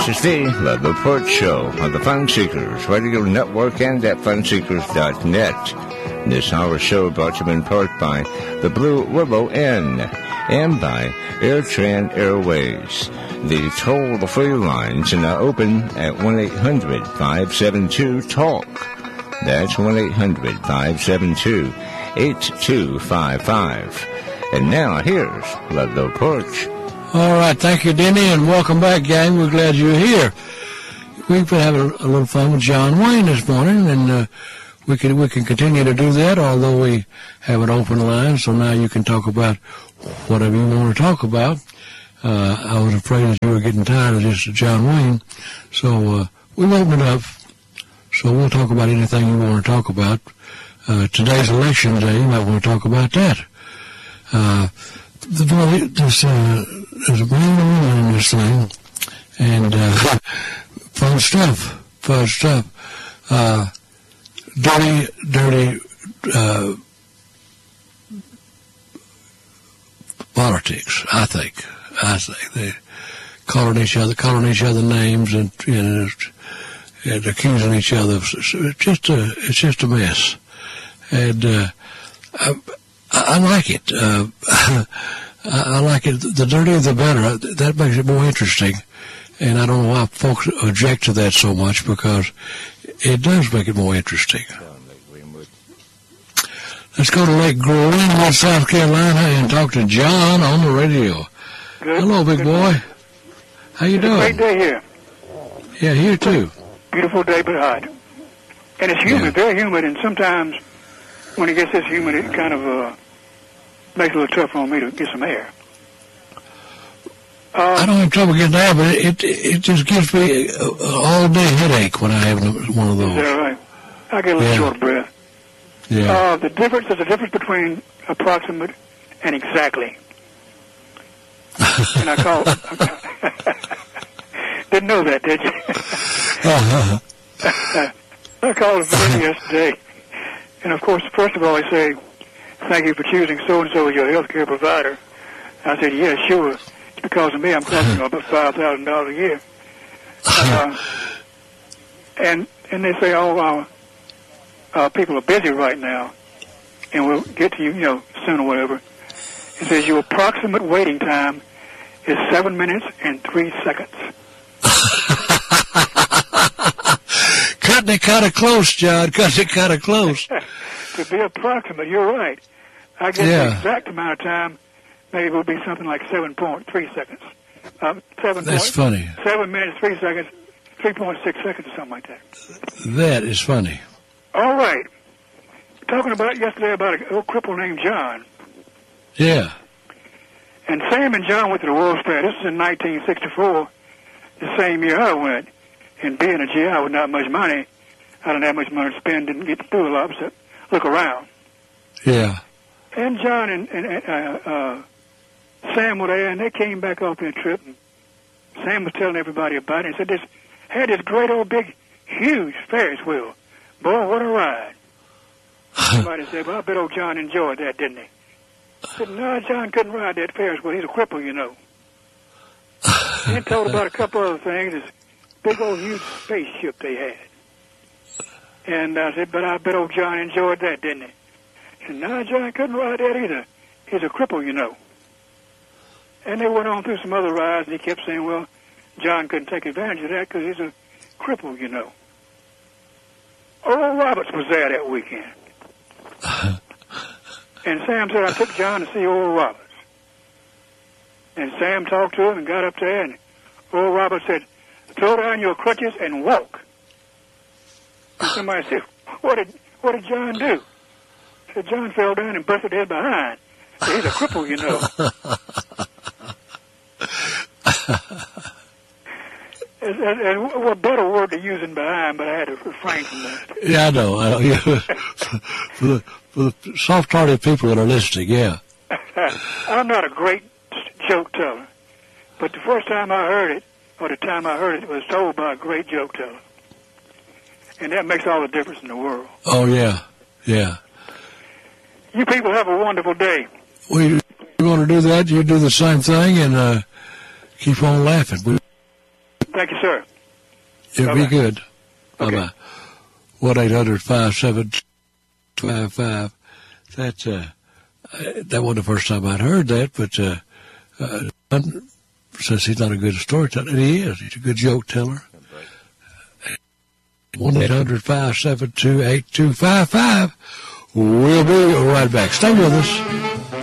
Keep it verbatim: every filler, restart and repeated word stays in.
This is the Ludlow Porch Show on the Fun Seekers Radio Network and at fun seekers dot net. This hour show brought to you in part by the Blue Willow Inn and by AirTran Airways. The toll-free lines are now open at one eight hundred, five seven two, TALK. That's one eight hundred, five seven two, eight two five five. And now here's Ludlow Porch. All right, thank you, Denny, and welcome back, gang. We're glad you're here. We've been having a, a little fun with John Wayne this morning, and uh, we can we can continue to do that, although we have an open line, so now you can talk about whatever you want to talk about. Uh, I was afraid that you were getting tired of this John Wayne, so uh, we've opened it up, so we'll talk about anything you want to talk about. Uh, today's election day, you might want to talk about that. Uh, the, this, uh, there's a man and a woman in this thing, and uh, fun stuff, fun stuff. Uh, dirty, dirty uh, politics, I think. I think they calling each other, calling each other names, and you know, and accusing each other. Of, it's just a, it's just a mess, and uh, I, I like it. Uh, I like it. The dirtier, the better. That makes it more interesting, and I don't know why folks object to that so much, because it does make it more interesting. Let's go to Lake Greenwood, South Carolina, and talk to John on the radio. Good. Hello, big Good boy. morning. How you it's doing? A great day here. Yeah, here too. Beautiful day, but hot. And it's humid, Yeah. very humid, and sometimes when it gets this humid, it kind of uh, makes it a little tough on me to get some air. Uh, I don't have trouble getting air, but it it just gives me an all-day headache when I have one of Is those. that right? I get a little Yeah. short of breath. Yeah. Uh, the difference, there's a difference between approximate and exactly. And I call didn't know that, did you? uh-huh. I called a friend yesterday, and of course, first of all, I say, thank you for choosing so-and-so as your health care provider. I said, yeah, sure. It's because of me. I'm costing you about five thousand dollars a year. Uh, and and they say, oh, uh, uh, people are busy right now, and we'll get to you, you know, soon or whatever. It says your approximate waiting time is seven minutes and three seconds. Cutting it kind of close, John. Cutting it kind of close. To be approximate, you're right. I guess Yeah. the exact amount of time maybe will be something like seven point three seconds. Uh, seven That's point, funny. Seven minutes, three seconds, three point six seconds, or something like that. That is funny. All right. Talking about yesterday about an old cripple named John. Yeah. And Sam and John went to the World's Fair. This was in nineteen sixty-four, the same year I went. And being a G I with not much money, I didn't have much money to spend, didn't get to do a lot, so look around. Yeah. And John and, and uh, uh, Sam were there, and they came back off their trip. And Sam was telling everybody about it. He said, this had this great old big, huge Ferris wheel. Boy, what a ride. Somebody said, well, I bet old John enjoyed that, didn't he? I said, no, John couldn't ride that Ferris wheel. He's a cripple, you know. And he told about a couple other things, this big old huge spaceship they had. And I said, but I bet old John enjoyed that, didn't he? He said, no, John couldn't ride that either. He's a cripple, you know. And they went on through some other rides, and he kept saying, well, John couldn't take advantage of that because he's a cripple, you know. Oral Roberts was there that weekend. And Sam said, I took John to see Oral Roberts. And Sam talked to him and got up there, and Oral Roberts said, throw down your crutches and walk. And somebody said, what did what did John do? He said, John fell down and busted his behind. So he's a cripple, you know. and, and, and what better word to use than behind, but I had to refrain from that. Yeah, I know. I know. Yeah. for, the, for the soft-hearted people that are listening, yeah. I'm not a great joke teller, but the first time I heard it, or the time I heard it, it was told by a great joke teller. And that makes all the difference in the world. Oh, yeah, yeah. You people have a wonderful day. We, we're going to do that. You do the same thing and uh, keep on laughing. We, Thank you, sir. It'll Bye-bye. be good. Okay. Bye-bye. one eight hundred five seven two five five. That's, uh, that wasn't the first time I'd heard that, but, uh, uh, since he's not a good storyteller, and he is. He's a good joke teller. one eight hundred five seven two eight two five five. We'll be right back. Stay with us.